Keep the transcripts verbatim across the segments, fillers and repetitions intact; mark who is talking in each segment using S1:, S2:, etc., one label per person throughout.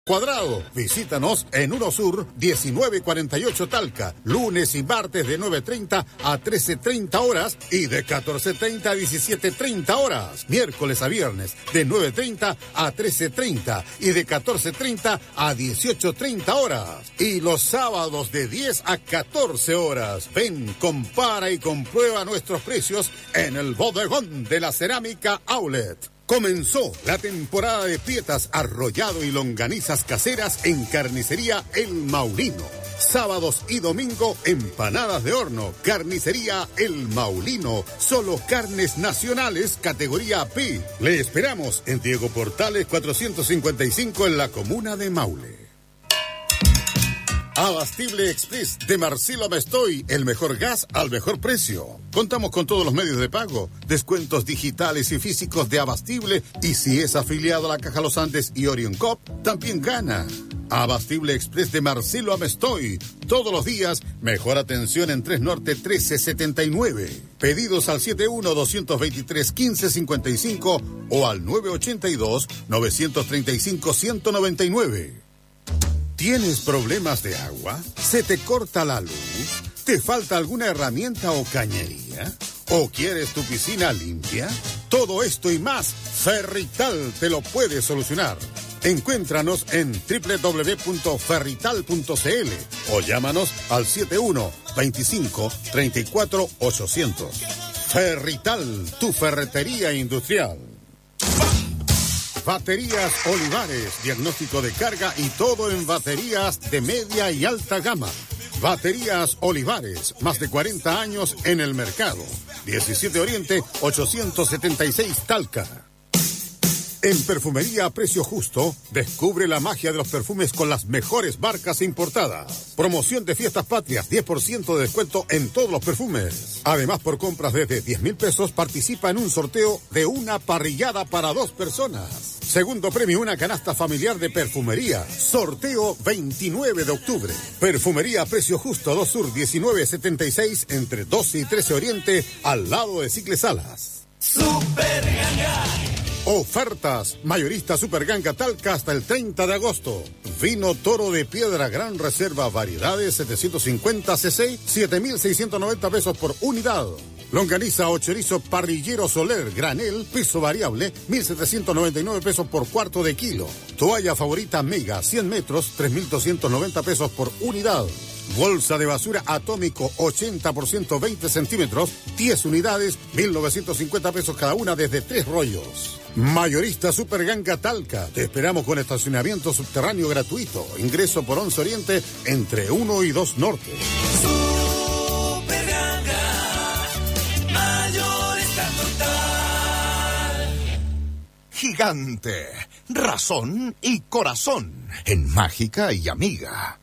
S1: Cuadrado. Visítanos en Uno Sur, diecinueve cuarenta y ocho Talca, lunes y martes de nueve treinta a trece treinta horas y de catorce treinta a diecisiete treinta horas. Miércoles a viernes de nueve treinta a trece treinta y de catorce treinta a dieciocho treinta horas. Y los sábados de diez a catorce horas. Ven, compara y comprueba nuestros precios en el bodegón de la Cerámica Outlet. Comenzó la temporada de pietas, arrollado y longanizas caseras en Carnicería El Maulino. Sábados y domingo, empanadas de horno. Carnicería El Maulino. Solo carnes nacionales, categoría P. Le esperamos en Diego Portales cuatrocientos cincuenta y cinco en la comuna de Maule. Abastible Express de Marcelo Mestoy, el mejor gas al mejor precio. Contamos con todos los medios de pago, descuentos digitales y físicos de Abastible, y si es afiliado a la Caja Los Andes y Orion Cop, también gana. Abastible Express de Marcelo Mestoy, todos los días, mejor atención en tres Norte trece setenta y nueve. Pedidos al setenta y uno, doscientos veintitrés, quince cincuenta y cinco o al nueve ochenta y dos, novecientos treinta y cinco, ciento noventa y nueve. ¿Tienes problemas de agua? ¿Se te corta la luz? ¿Te falta alguna herramienta o cañería? ¿O quieres tu piscina limpia? Todo esto y más, Ferrital te lo puede solucionar. Encuéntranos en doble u doble u doble u punto ferrital punto c l o llámanos al setenta y uno, veinticinco, treinta y cuatro, ochocientos. Ferrital, tu ferretería industrial. Baterías Olivares, diagnóstico de carga y todo en baterías de media y alta gama. Baterías Olivares, más de cuarenta años en el mercado. diecisiete Oriente, ochocientos setenta y seis Talca. En Perfumería a Precio Justo, descubre la magia de los perfumes con las mejores marcas importadas. Promoción de Fiestas Patrias, diez por ciento de descuento en todos los perfumes. Además, por compras desde diez mil pesos, participa en un sorteo de una parrillada para dos personas. Segundo premio, una canasta familiar de perfumería. Sorteo veintinueve de octubre. Perfumería a Precio Justo, dos Sur, diecinueve setenta y seis, entre doce y trece Oriente, al lado de Cicles Salas.
S2: Super Ganga.
S1: Ofertas. Mayorista Super Ganga Talca hasta el treinta de agosto. Vino Toro de Piedra Gran Reserva Variedades setecientos cincuenta cc, siete mil seiscientos noventa pesos por unidad. Longaniza o chorizo parrillero Soler granel, piso variable, mil setecientos noventa y nueve pesos por cuarto de kilo. Toalla favorita Mega, cien metros, tres mil doscientos noventa pesos por unidad. Bolsa de basura atómico ochenta por ciento, veinte centímetros, diez unidades, mil novecientos cincuenta pesos cada una desde tres rollos. Mayorista Super Ganga Talca. Te esperamos con estacionamiento subterráneo gratuito. Ingreso por once Oriente entre uno y dos Norte.
S2: Super Ganga, Mayorista Total.
S3: Gigante, razón y corazón en Mágica y Amiga.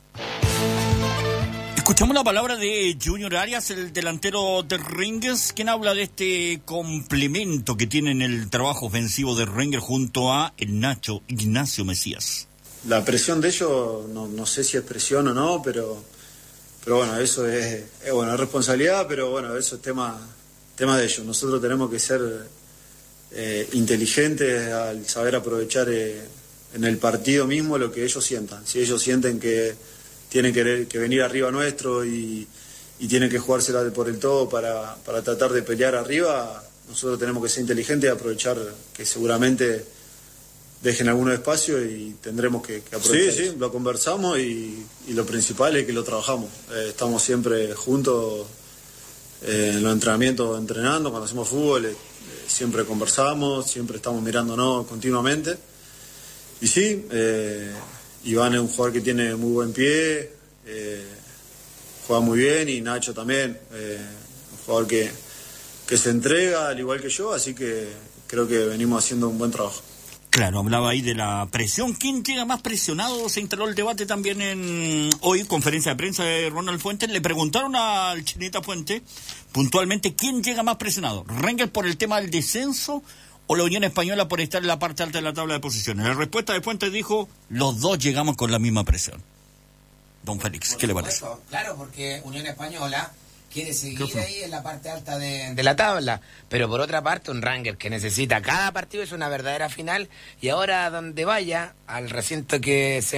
S4: Escuchamos la palabra de Junior Arias, el delantero de Rangers, quien habla de este complemento que tiene en el trabajo ofensivo de Rangers junto a el Nacho Ignacio Mesías.
S5: La presión de ellos, no, no sé si es presión o no, pero, pero bueno, eso es, es, bueno, es responsabilidad, pero bueno, eso es tema, tema de ellos. Nosotros tenemos que ser eh, inteligentes al saber aprovechar eh, en el partido mismo lo que ellos sientan. Si ellos sienten que tienen que, que venir arriba nuestro y, y tienen que jugársela por el todo para, para tratar de pelear arriba, nosotros tenemos que ser inteligentes y aprovechar que seguramente dejen algunos espacios y tendremos que, que aprovechar. Sí, sí, lo conversamos y, y lo principal es que lo trabajamos. Eh, estamos siempre juntos eh, en los entrenamientos, entrenando, cuando hacemos fútbol, eh, siempre conversamos, siempre estamos mirándonos continuamente. Y sí, eh, Iván es un jugador que tiene muy buen pie, eh, juega muy bien, y Nacho también, eh, un jugador que, que se entrega al igual que yo, así que creo que venimos haciendo un buen trabajo.
S4: Claro, hablaba ahí de la presión. ¿Quién llega más presionado? Se instaló el debate también en hoy, conferencia de prensa de Ronald Fuentes. Le preguntaron al Chinita Fuente puntualmente quién llega más presionado. ¿Rangers por el tema del descenso o la Unión Española por estar en la parte alta de la tabla de posiciones? La respuesta de Fuentes dijo, los dos llegamos con la misma presión. Don Félix, ¿qué le parece?
S6: Claro, porque Unión Española quiere seguir ahí en la parte alta de, de la tabla, pero por otra parte un Rangers que necesita cada partido, es una verdadera final, y ahora donde vaya, al recinto que se